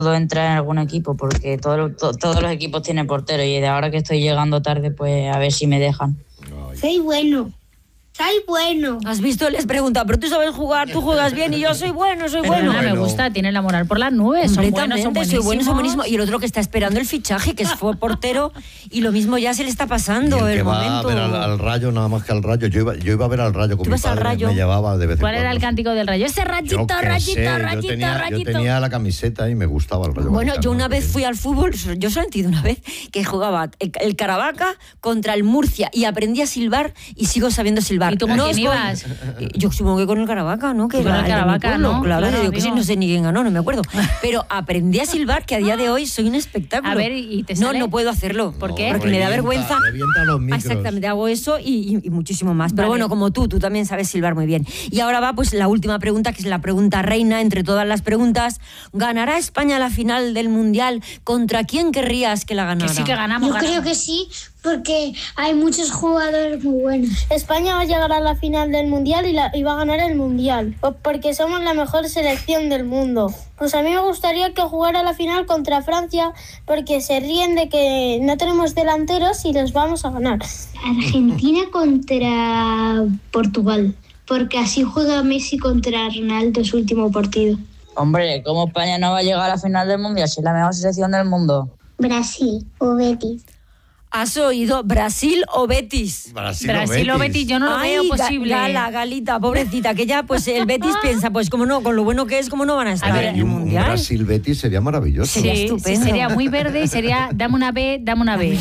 entrar en algún equipo porque todos los equipos tienen portero y de ahora que estoy llegando tarde, pues a ver si me dejan. Soy bueno. Soy bueno. ¿Has visto? Les pregunta, pero tú sabes jugar, tú juegas bien y yo soy bueno. Me gusta, tiene la moral por las nubes. Son buenísimos. Y el otro que está esperando el fichaje, que fue portero, y lo mismo ya se le está pasando el momento. Va a ver al Rayo, nada más que al Rayo. Yo iba a ver al Rayo con mi padre, me llevaba de vez en cuando. ¿Cuál era el cántico del Rayo? Ese rayito. Yo tenía la camiseta y me gustaba el Rayo. Bueno, yo una vez fui al fútbol, yo solo he ido una vez, que jugaba el Caravaca contra el Murcia y aprendí a silbar y sigo sabiendo silbar. ¿Y tú con quién ibas? Yo supongo que con el Caravaca, ¿no? Que con el Caravaca, ¿no? Claro, yo que sí, no sé ni quién ganó, no me acuerdo. Pero aprendí a silbar, que a día de hoy soy un espectáculo. A ver, ¿y te sale? No puedo hacerlo. ¿Por qué? Porque me da vergüenza. Revienta los micros. Exactamente, hago eso y muchísimo más. Pero bueno, como tú también sabes silbar muy bien. Y ahora va pues la última pregunta, que es la pregunta reina entre todas las preguntas. ¿Ganará España la final del Mundial? ¿Contra quién querrías que la ganara? Que sí que ganamos. Yo creo que sí, porque hay muchos jugadores muy buenos. España va a llegar a la final del Mundial y va a ganar el Mundial, porque somos la mejor selección del mundo. Pues a mí me gustaría que jugara la final contra Francia, porque se ríen de que no tenemos delanteros y los vamos a ganar. Argentina contra Portugal, porque así juega Messi contra Ronaldo su último partido. Hombre, ¿cómo España no va a llegar a la final del Mundial si es la mejor selección del mundo? Brasil o Betis. ¿Has oído? ¿Brasil o Betis? Brasil o Betis, yo no lo veo posible. Galita, pobrecita, que ya pues el Betis piensa, pues como no, con lo bueno que es, como no van a estar en el Mundial. Un Brasil-Betis sería maravilloso. Sería estupendo. Sería muy verde y sería, dame una B, ¿no? Dame una B.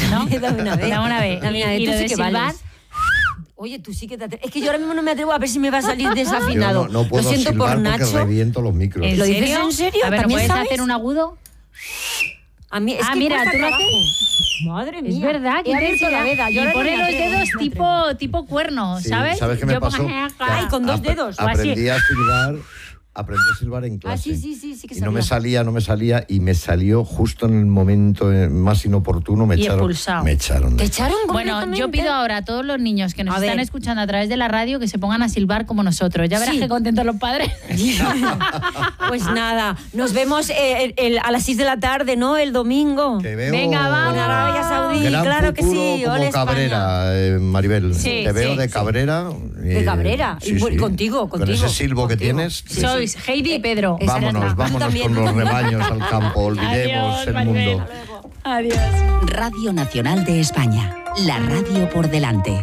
Y lo de silbar. Oye, tú sí que te atreves. Es que yo ahora mismo no me atrevo a ver si me va a salir desafinado. No puedo lo siento por Nacho. Porque reviento los micros. ¿Lo dices en serio? A ver, ¿también ¿puedes sabes? hacer un agudo? A mí es que mira, tú lo trabajo. haces. Madre mía. Es verdad, he abierto la veda. Y pone los dedos tipo cuernos, ¿sabes? ¿Sabes qué me pasó? Ay, con dos dedos. Aprendí a silbar en clase. Sí, que y no me salía y me salió justo en el momento más inoportuno. Me echaron. ¿Te echaron? Bueno, yo pido ahora a todos los niños que nos están escuchando a través de la radio que se pongan a silbar como nosotros. Ya verás qué contentos los padres. Pues nada, nos vemos a las 6 de la tarde, ¿no? El domingo. Venga, vamos. En Arabia Saudí, gran claro que sí. Como Hola, Cabrera, Maribel. Sí, te veo de Cabrera. De Cabrera. Y contigo. Con ese silbo que tienes. Sois Heidi y Pedro. Vámonos con los rebaños al campo. Olvidemos el mundo. Adiós. Radio Nacional de España. La radio por delante.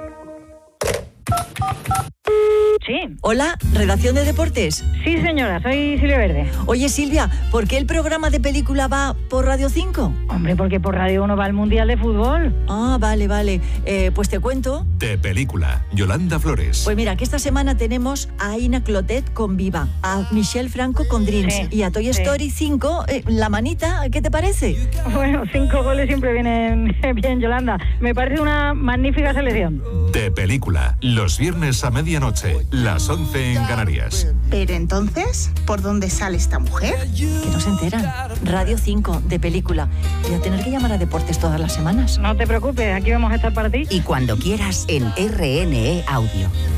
Sí. Hola, ¿redacción de deportes? Sí, señora, soy Silvia Verde. Oye, Silvia, ¿por qué el programa de película va por Radio 5? Hombre, porque por Radio 1 va el Mundial de Fútbol. Ah, vale. Pues te cuento. De película, Yolanda Flores. Pues mira, que esta semana tenemos a Aina Clotet con Viva, a Michelle Franco con Dreams y a Toy Story 5, La Manita, ¿qué te parece? Bueno, 5 goles siempre vienen bien, Yolanda. Me parece una magnífica selección. De película, los viernes a medianoche, las 11 en Canarias. Pero entonces, ¿por dónde sale esta mujer? Que no se enteran. Radio 5, de película. Voy a tener que llamar a deportes todas las semanas. No te preocupes, aquí vamos a estar para ti. Y cuando quieras en RNE Audio.